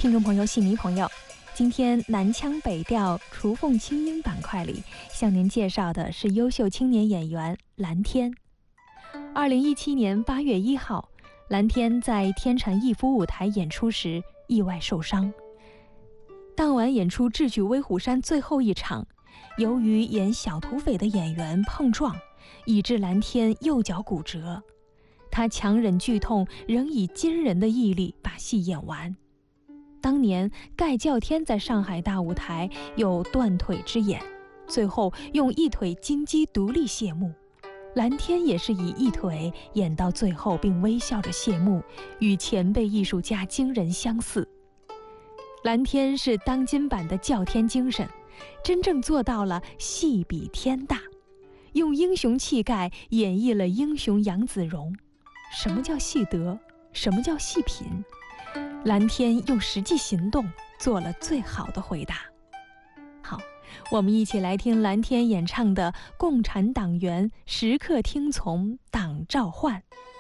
听众朋友、戏迷朋友，今天南腔北调雏凤清音板块里，向您介绍的是优秀青年演员蓝天。2017年8月1号，蓝天在天成逸夫舞台演出时意外受伤。当晚演出《智取威虎山》最后一场，由于演小土匪的演员碰撞，以致蓝天右脚骨折。他强忍剧痛，仍以惊人的毅力把戏演完。当年盖叫天在上海大舞台有断腿之演，最后用一腿金鸡独立谢幕。蓝天也是以一腿演到最后，并微笑着谢幕，与前辈艺术家惊人相似。蓝天是当今版的叫天精神，真正做到了戏比天大，用英雄气概演绎了英雄杨子荣。什么叫戏德？什么叫戏品？蓝天用实际行动做了最好的回答。好，我们一起来听蓝天演唱的《共产党员时刻听从党召唤》。